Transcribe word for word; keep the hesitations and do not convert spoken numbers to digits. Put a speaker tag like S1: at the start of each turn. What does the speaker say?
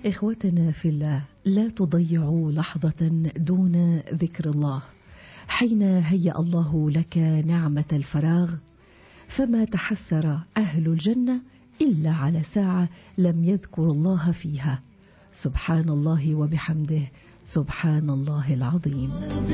S1: إخوتنا في الله، لا تضيعوا لحظة دون ذكر الله. حين هيأ الله لك نعمة الفراغ فما تحسر أهل الجنة إلا على ساعة لم يذكروا الله فيها. سبحان الله وبحمده، سبحان الله العظيم.